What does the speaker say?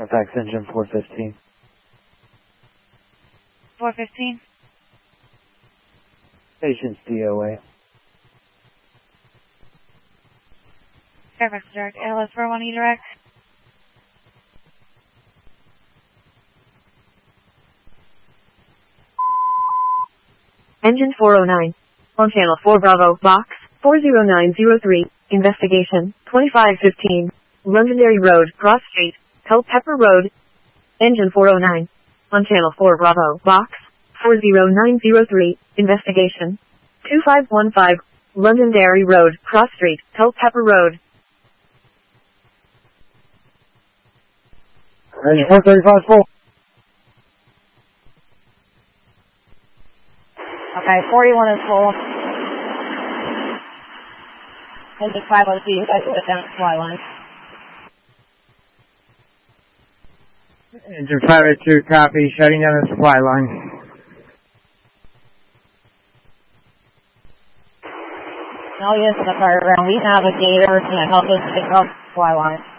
Halifax engine 415. 415. Patience DOA. Fairfax Direct, ALS 41E Direct. Engine 409. On channel 4 Bravo, box 40903. Investigation 2515. Londonderry Road, Cross Street, Culpeper Road. Engine 409. On channel 4 Bravo, box 40903. Investigation 2515. Londonderry Road, Cross Street, Culpeper Road. Engine 435 full. Okay, 41 is full. Engine 502, you guys put down the fly line. Engine 502 copy, shutting down the supply line. I'll use the car around. We have a gator to help us pick up the fly line.